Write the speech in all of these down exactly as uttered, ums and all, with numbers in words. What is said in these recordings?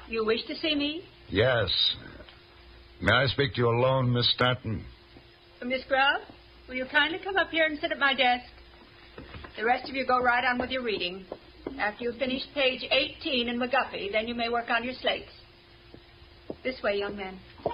You wish to see me? Yes. May I speak to you alone, Miss Stanton? Miss Grubb, will you kindly come up here and sit at my desk? The rest of you go right on with your reading. After you've finished page eighteen in McGuffey, then you may work on your slates. This way, young man.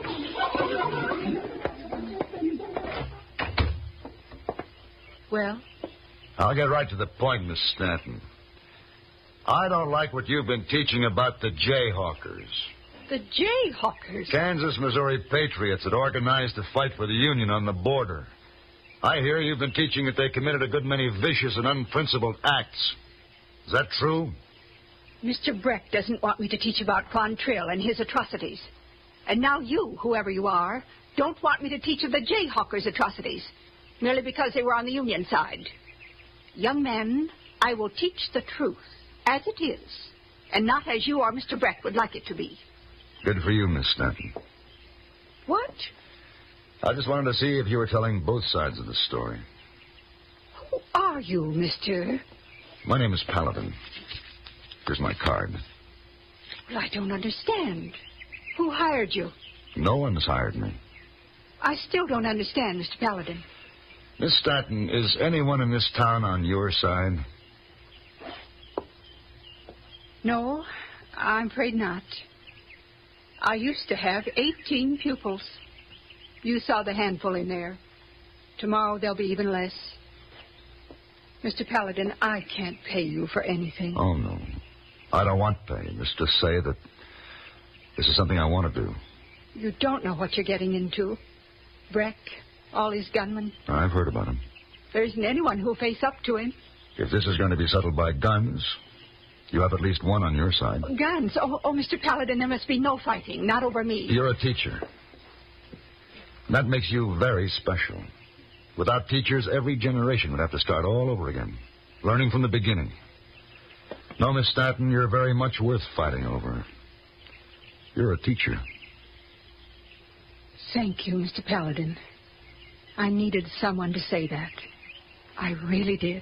Well? I'll get right to the point, Miss Stanton. I don't like what you've been teaching about the Jayhawkers. The Jayhawkers? Kansas, Missouri patriots that organized to fight for the Union on the border. I hear you've been teaching that they committed a good many vicious and unprincipled acts. Is that true? Mister Breck doesn't want me to teach about Quantrill and his atrocities. And now you, whoever you are, don't want me to teach of the Jayhawkers' atrocities, merely because they were on the Union side. Young man, I will teach the truth as it is, and not as you or Mister Breck would like it to be. Good for you, Miss Stanton. What? I just wanted to see if you were telling both sides of the story. Who are you, mister? My name is Paladin. Here's my card. Well, I don't understand. Who hired you? No one has hired me. I still don't understand, Mister Paladin. Miss Stanton, is anyone in this town on your side? No, I'm afraid not. I used to have eighteen pupils. You saw the handful in there. Tomorrow there'll be even less. Mister Paladin, I can't pay you for anything. Oh, no. I don't want pay. Just to say that this is something I want to do. You don't know what you're getting into. Breck, all his gunmen. I've heard about him. There isn't anyone who'll face up to him. If this is going to be settled by guns, you have at least one on your side. Guns? Oh, oh, Mister Paladin, there must be no fighting. Not over me. You're a teacher. That makes you very special. Without teachers, every generation would have to start all over again, learning from the beginning. No, Miss Stanton, you're very much worth fighting over. You're a teacher. Thank you, Mister Paladin. I needed someone to say that. I really did.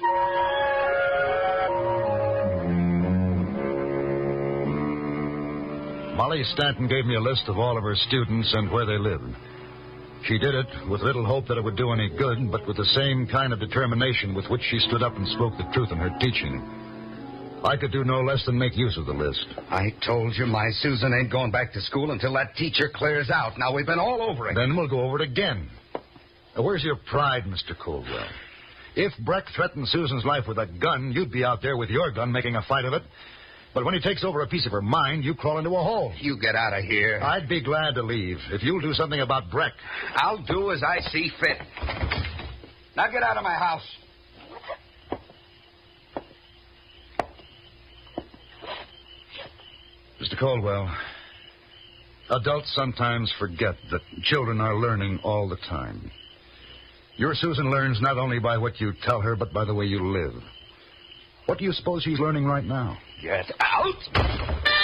Molly Stanton gave me a list of all of her students and where they lived. She did it with little hope that it would do any good, but with the same kind of determination with which she stood up and spoke the truth in her teaching. I could do no less than make use of the list. I told you my Susan ain't going back to school until that teacher clears out. Now, we've been all over it. Then we'll go over it again. Now, where's your pride, Mister Coldwell? If Breck threatened Susan's life with a gun, you'd be out there with your gun making a fight of it. But when he takes over a piece of her mind, you crawl into a hole. You get out of here. I'd be glad to leave if you'll do something about Breck. I'll do as I see fit. Now get out of my house. Mister Caldwell, adults sometimes forget that children are learning all the time. Your Susan learns not only by what you tell her, but by the way you live. What do you suppose she's learning right now? Get out!